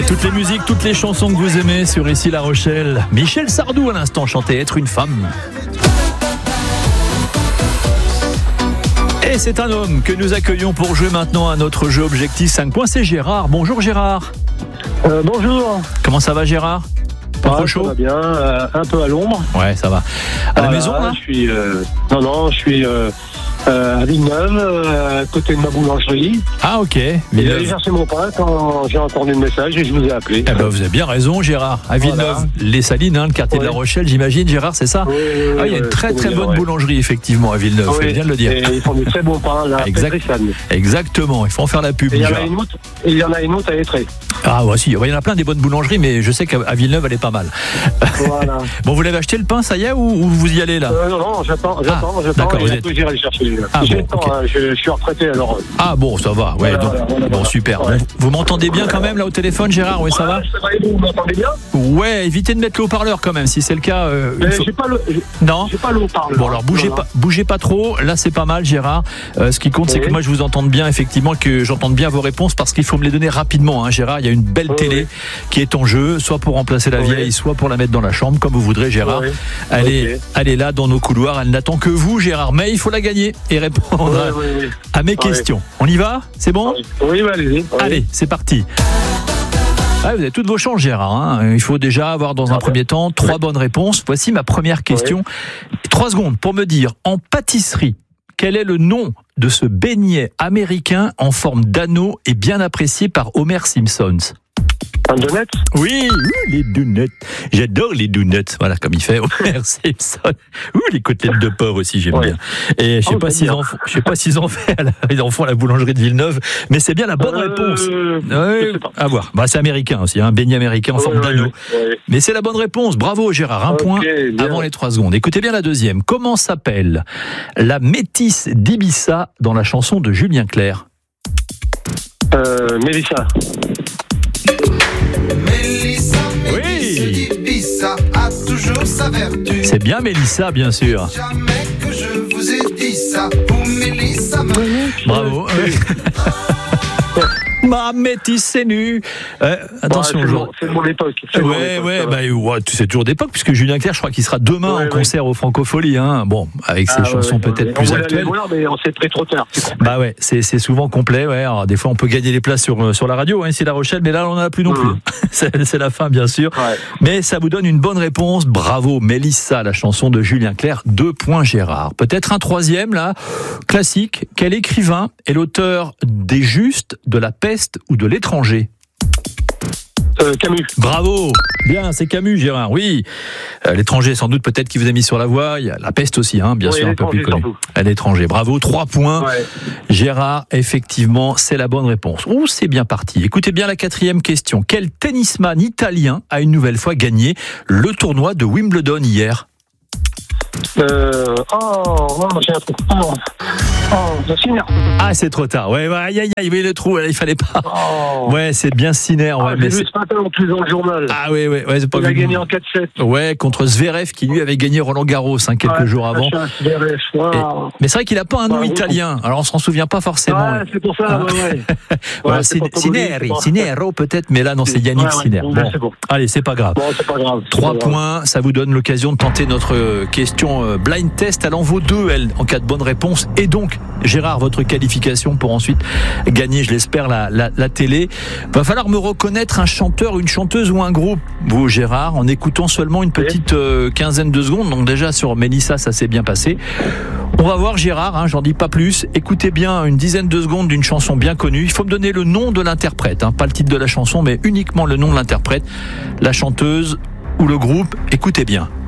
Toutes les musiques, toutes les chansons que vous aimez sur Ici La Rochelle. Michel Sardou à l'instant chantait Être une femme. Et c'est un homme que nous accueillons pour jouer maintenant à notre jeu Objectif 5 points. C'est Gérard. Bonjour Gérard. Bonjour. Comment ça va Gérard? Pas trop chaud? Ça va bien, un peu à l'ombre. Ouais, ça va. À la maison là? Je suis à Villeneuve, à côté de ma boulangerie. Ah ok. J'ai cherché mon pain quand j'ai entendu le message et je vous ai appelé. Eh ben, vous avez bien raison Gérard. À Villeneuve, les Salines, le quartier de La Rochelle, j'imagine Gérard, c'est ça? Oui, il y a une très bonne boulangerie effectivement à Villeneuve, faut bien le dire. Et ils font des très bons pains là. Exactement, il faut en faire la pub. Et il y en a une autre à Étré. Ah ouais, si, il y en a plein des bonnes boulangeries, mais je sais qu'à Villeneuve elle est pas mal. Voilà. Bon, vous l'avez acheté le pain, ça y est, ou vous y allez là? Non, j'attends. D'accord, J'irai le chercher. J'ai le temps, je suis retraité alors. Ah bon, ça va, ouais. Bon, super. Ouais. Vous m'entendez bien quand même là au téléphone, Gérard? Oui, ça va? Ça va, vous m'entendez bien? Ouais, évitez de mettre le haut-parleur quand même, si c'est le cas. J'ai pas le haut-parleur. Bon, alors bougez pas trop. Là, c'est pas mal, Gérard. Ce qui compte, c'est que moi, je vous entende bien, effectivement, que j'entende bien vos réponses, parce qu'il faut me les donner rapidement, hein, Gérard. Il y a une belle télé qui est en jeu, soit pour remplacer la vieille, soit pour la mettre dans la chambre, comme vous voudrez, Gérard. Elle est là dans nos couloirs. Elle n'attend que vous, Gérard. Mais il faut la gagner et répondre à mes questions. On y va? C'est bon? Oui, allez-y. Allez, c'est parti. Vous avez toutes vos chances, Gérard. Hein. Il faut déjà avoir dans un premier temps 3 bonnes réponses. Voici ma première question. 3 secondes pour me dire, en pâtisserie, quel est le nom de ce beignet américain en forme d'anneau et bien apprécié par Homer Simpson? Un donut? Oui, les donuts. J'adore les donuts. Voilà, comme il fait Homer Simpson. Les côtelettes de porc aussi, j'aime bien. Et je sais pas s'ils en font à la boulangerie de Villeneuve, mais c'est bien la bonne réponse. À voir. C'est américain aussi, un beignet américain en forme d'anneau. Mais c'est la bonne réponse. Bravo Gérard, un point avant les 3 secondes. Écoutez bien la deuxième. Comment s'appelle la métisse d'Ibiza dans la chanson de Julien Clerc? Mélissa. Oui. A toujours sa vertu. C'est bien Mélissa, bien sûr. Jamais que je vous ai dit ça. Pour Mélissa, bravo. Ma métisse est nue. Attention, c'est mon époque. C'est toujours d'époque, puisque Julien Clerc, je crois qu'il sera demain en concert au Francofolie. Hein. Bon, avec ses chansons peut-être plus actuelles. Mais on s'est pris trop tard. C'est souvent complet. Ouais. Alors, des fois, on peut gagner les places sur la radio, ici La Rochelle, mais là, on n'en a plus non plus. C'est la fin, bien sûr. Ouais. Mais ça vous donne une bonne réponse. Bravo, Mélissa, la chanson de Julien Clerc. 2 points, Gérard. Peut-être un troisième, là, classique. Quel écrivain est l'auteur des Justes, de la peste ou de l'étranger? Camus. Bravo. Bien, c'est Camus, Gérard. Oui. L'étranger, sans doute, peut-être qui vous a mis sur la voie. Il y a la peste aussi, bien sûr, un peu plus connu. L'étranger. Bravo. 3 points. Ouais. Gérard, effectivement, c'est la bonne réponse. C'est bien parti. Écoutez bien la 4e question. Quel tennisman italien a une nouvelle fois gagné le tournoi de Wimbledon hier? J'ai un truc. Sinner. C'est trop tard. Ouais, le trou, il fallait pas. Ouais, c'est bien Sinner. J'ai vu ce matin en plus dans le journal. C'est pas. Il a gagné en 4-7. Ouais, contre Zverev qui lui avait gagné Roland Garros quelques jours avant. Mais c'est vrai qu'il a pas un nom italien. Alors on s'en souvient pas forcément. C'est pour ça. Sinero peut-être, mais là non, c'est Yannick Sinner. Bon. Allez, c'est pas grave. 3 points, ça vous donne l'occasion de tenter notre question blind test. Elle en vaut 2, en cas de bonne réponse. Et donc, Gérard, votre qualification pour ensuite gagner, je l'espère, la télé. Va falloir me reconnaître un chanteur, une chanteuse ou un groupe, vous, Gérard, en écoutant seulement une petite quinzaine de secondes. Donc déjà, sur Mélissa, ça s'est bien passé. On va voir, Gérard, j'en dis pas plus. Écoutez bien une dizaine de secondes d'une chanson bien connue. Il faut me donner le nom de l'interprète, pas le titre de la chanson, mais uniquement le nom de l'interprète, la chanteuse ou le groupe. Écoutez bien.